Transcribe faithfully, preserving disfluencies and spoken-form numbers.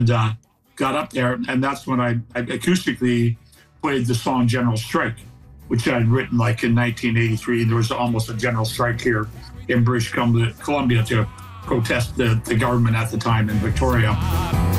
uh, got up there, and that's when I, I acoustically played the song General Strike, which I'd written like in nineteen eighty-three. There was almost a general strike here in British Columbia to protest the, the government at the time in Victoria.